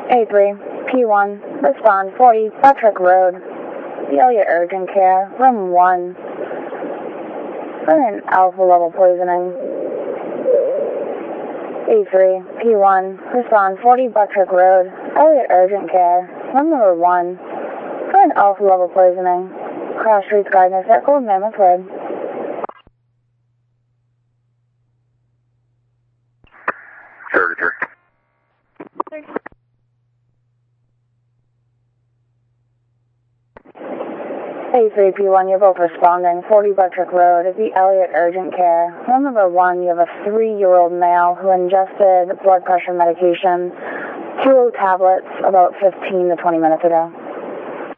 A3, P1, respond 40 Buttrick Road, the Elliott Urgent Care, room 1, for an alpha level poisoning. A3, P1, respond 40 Buttrick Road, Elliott Urgent Care, room number 1, for an alpha level poisoning. Cross Streets Gardner Circle, Mammoth Road. Surgery. A3P1, you're both responding. 40 Buttrick Road at the Elliott Urgent Care. Room number 1, you have a 3-year-old male who ingested blood pressure medication, 2 tablets about 15 to 20 minutes ago.